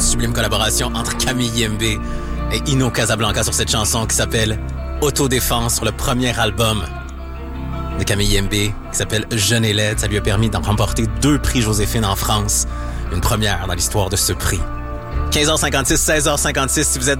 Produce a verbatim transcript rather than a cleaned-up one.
sublime collaboration entre Camille Yembe et Ino Casablanca sur cette chanson qui s'appelle Autodéfense sur le premier album de Camille Yembe qui s'appelle Jeune et laide. Ça lui a permis d'en remporter deux prix Joséphine en France. Une première dans l'histoire de ce prix. quinze heures cinquante-six, seize heures cinquante-six, si vous êtes